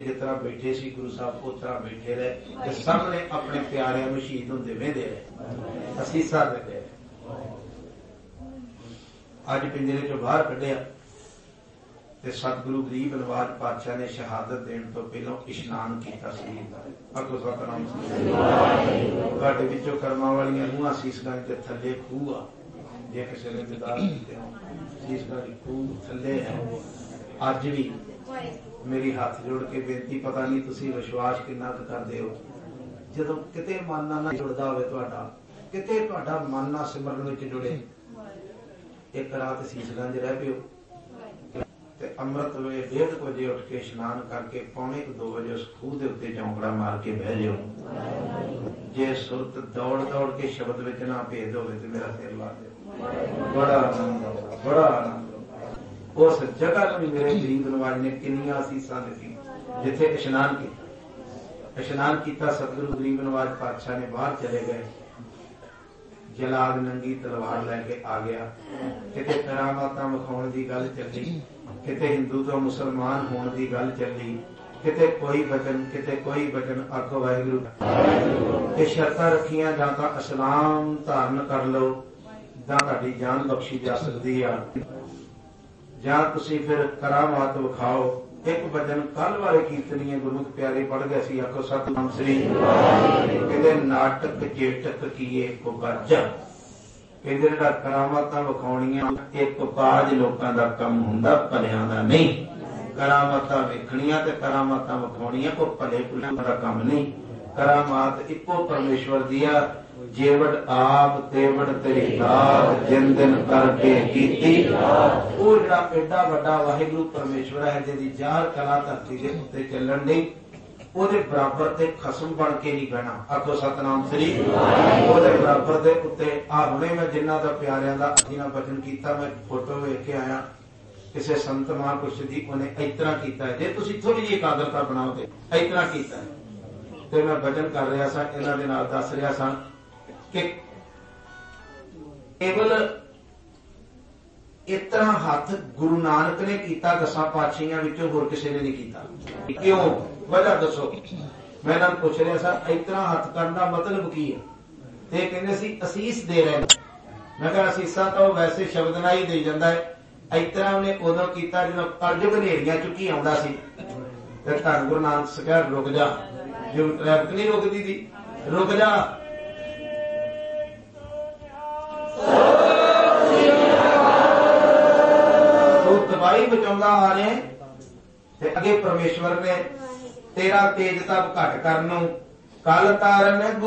जिस तरह बैठे सी गुरु साहब उस तरह बैठे रहे ते सब ने अपने प्यारिਆਂ ਨੂੰ शहीद ਹੁੰਦੇ ਵੇਂਦੇ ਰਹੇ ਅਸੀਸਾਂ ਦਿੰਦੇ ਰਹੇ। ਅੱਜ ਪਿੰਜਰੇ ਚੋਂ ਬਾਹਰ ਕੱਢਿਆ ਤੇ ਸਤਿਗੁਰੂ ਗਰੀਬ ਨਵਾਜ ਪਾਤਸ਼ਾਹ ਨੇ ਸ਼ਹਾਦਤ ਦੇਣ ਤੋਂ ਪਹਿਲਾਂ ਇਸ਼ਨਾਨ ਕੀਤਾ ਸਰੀਰ ਦਾ। ਆਖੋ ਸਤਿਨਾਮ ਤੁਹਾਡੇ ਵਿੱਚੋਂ ਕਰਮਾਂ ਵਾਲੀਆਂ ਨੂੰਹਾਂ ਸੀਸਗੰਜ ਦੇ ਥੱਲੇ ਖੂਹ ਆ, ਜੇ ਕਿਸੇ ਨੇ ਦਿਦਾਰ ਕੀਤੇ ਹੋ ਸੀਸਗੰਜ ਖੂਹ ਥੱਲੇ ਹੈ। ਅੱਜ ਵੀ मेरी हाथ जोड़ के बेनती, पता नहीं तुसी विश्वास कितना करते हो, जदों किते मन ना जुड़दा होवे तुहाडा, किते तुहाडा मन ना सिमरन विच जुड़े, एक रात सीसगंज रह पिओ ते अमृत वेले 1:30 बजे उठ के इशनान करके 1:45 बजे उस खूह दे उत्ते चौंकड़ा मार के बह जाओ। जे सुरत दौड़ दौड़ के शब्द विच ना भेद होवे ते मेरा सिर ला दे। बड़ा आनंद आउंदा, बड़ा आनंद। उस जगह भी मेरे गरीब नवाज ने किन्नियां असीसां दित्तियां जिथे इशनान किया। इशनान किया सतगुरु गरीब नवाज पातशाह ने बाहर चले गए। जलाद नंगी तलवार लैके आ गया। किते करामातां विखाउण दी गल चली, किते हिंदू तो मुसलमान होने की गल चली, किते कोई वचन किते कोई वचन। आखो वाहिगुरू ये शर्तां रखियां, जां तां इस्लाम धारण कर लो जां तुहाडी जान बख्शी जा सकदी आ, ਜਾਂ ਤੁਸੀਂ ਫਿਰ ਕਰਾਮਾਤ ਵਿਖਾਓ। ਇੱਕ ਵਚਨ ਕੱਲ ਵਾਲੇ ਕੀਰਤਨੀਏ ਗੁਰਮੁਖ ਪਿਆਰੇ ਪੜ੍ਹ ਗਏ ਸੀ। ਆਖੋ ਸਤਿਨਾਮ ਸ੍ਰੀ। ਕਹਿੰਦੇ ਨਾਟਕ ਚੇਟਕ ਕੀਏ ਕੋ ਬਾਜਾ। ਕਹਿੰਦੇ ਜਿਹੜਾ ਕਰਾਮਾਤਾਂ ਵਿਖਾਉਣੀਆਂ ਇੱਕ ਬਾਜ ਲੋਕਾਂ ਦਾ ਕੰਮ ਹੁੰਦਾ, ਭਲਿਆਂ ਦਾ ਨਹੀਂ। ਕਰਾਮਾਤਾਂ ਵੇਖਣੀਆਂ ਤੇ ਕਰਾਮਾਤਾਂ ਵਿਖਾਉਣੀਆਂ ਕੋਈ ਭਲੇ ਪੁਲਿਆਂ ਦਾ ਕੰਮ ਨਹੀਂ। ਕਰਾਮਾਤ ਇੱਕੋ ਪਰਮੇਸ਼ਵਰ ਦੀ ਆ। जेवड़ आप तेवड़ तेरी दात जिन दिन करके कीती। वो जिहड़ा एडा वड्डा वाहिगुरू परमेश्वर है जिहदी जार कला धरती दे उत्ते चलण दी, ओदे बराबर ते खसम बन के नहीं बहना। आखो सतनाम श्री। ओदे बराबर दे उत्ते आ हुणे मैं जिन्हां दा प्यारिਆਂ ਦਾ अखीना वचन कीता, मैं फोटो वेख के आया किसी संत महापुरुष दी, उन्हें इस तरह कीता है। जे तुसीं थोड़ी जी एकाग्रता बनाओ ते इस तरह कीता है। ते मैं वचन कर रहा सा, इन्हां दे नाल दस रहा सा कि केवल इस तरह हाथ गुरु नानक ने किया, 10 पातशाहियां विचों होर किसी ने नहीं किया। क्यों? वजह दसो। मैं इन्हां नूं पुछ रहा सा इस तरह हाथ करने का मतलब की है? ते कहंदे सी असीस दे रहे हैं। मैं कहा असीसा तो वैसे शब्द नाल ही दे जांदा है। इस तरह उन्हें उदों कीता जदों कलयुग नेरियां चुकी आउंदा सी ते धन गुरु नानक सरकार रुक जा, जो ट्रैफिक नहीं रुकदी थी, रुक जा। तबाही बचाउंदा आ रहे ते अगे परमेश्वर ने तेरा तेज तप घट करनों कल तारन